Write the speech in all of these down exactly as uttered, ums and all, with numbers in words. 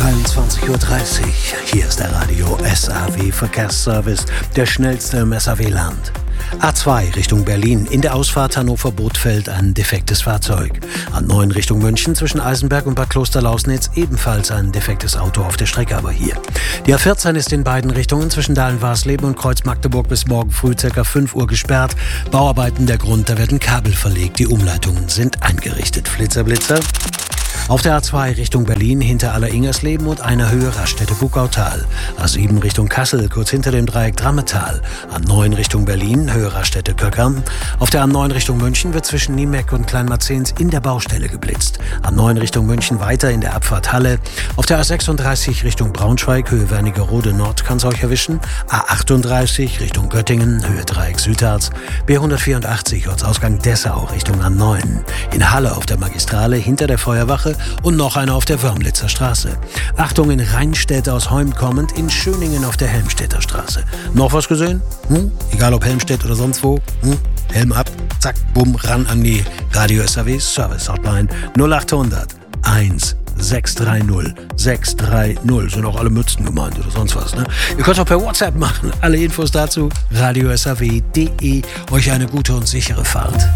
dreiundzwanzig Uhr dreißig. Hier ist der Radio S A W Verkehrsservice, der schnellste im S A W-Land. A zwei Richtung Berlin. In der Ausfahrt Hannover-Bothfeld ein defektes Fahrzeug. A neun Richtung München zwischen Eisenberg und Bad Kloster-Lausnitz ebenfalls ein defektes Auto auf der Strecke, aber hier. Die A vierzehn ist in beiden Richtungen zwischen Dahlen-Warsleben und Kreuz Magdeburg bis morgen früh ca. fünf Uhr gesperrt. Bauarbeiten der Grund, da werden Kabel verlegt. Die Umleitungen sind eingerichtet. Flitzer, Blitzer. Auf der A zwei Richtung Berlin hinter Aller-Ingersleben und einer Höhe Raststätte Buckautal. A sieben Richtung Kassel, kurz hinter dem Dreieck Drammetal. A neun Richtung Berlin, Höhe Raststätte Köckern. Auf der A neun Richtung München wird zwischen Niemeck und Kleinmarzens in der Baustelle geblitzt. A neun Richtung München weiter in der Abfahrt Halle. Auf der A sechsunddreißig Richtung Braunschweig, Höhe Wernigerode Nord kann es euch erwischen. A achtunddreißig Richtung Göttingen, Höhe Dreieck Südharz. B hundertvierundachtzig Ortsausgang Dessau Richtung A neun. In Halle auf der Magistrale hinter der Feuerwache und noch einer auf der Wörmlitzer Straße. Achtung, in Rheinstedt aus Heum kommend, in Schöningen auf der Helmstedter Straße. Noch was gesehen? Hm? Egal ob Helmstedt oder sonst wo. Hm? Helm ab, zack, bumm, ran an die Radio S A W Service Hotline null achthundert eins sechs drei null sechs drei null. Sind auch alle Mützen gemeint oder sonst was, ne? Ihr könnt auch per WhatsApp machen. Alle Infos dazu radio s a w punkt de. Euch eine gute und sichere Fahrt.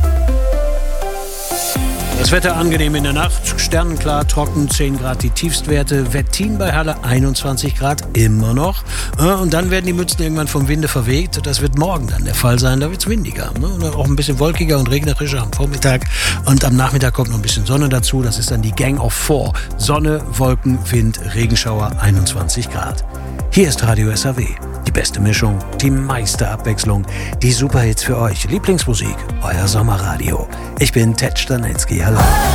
Das Wetter angenehm in der Nacht, sternenklar, trocken, zehn Grad die Tiefstwerte, Wettin bei Halle einundzwanzig Grad, immer noch. Und dann werden die Mützen irgendwann vom Winde verweht. Das wird morgen dann der Fall sein, da wird es windiger. Und auch ein bisschen wolkiger und regnerischer am Vormittag. Und am Nachmittag kommt noch ein bisschen Sonne dazu, das ist dann die Gang of Four. Sonne, Wolken, Wind, Regenschauer, einundzwanzig Grad. Hier ist Radio S A W. Die beste Mischung, die meiste Abwechslung, die Superhits für euch. Lieblingsmusik, euer Sommerradio. Ich bin Ted Stanecki, hallo.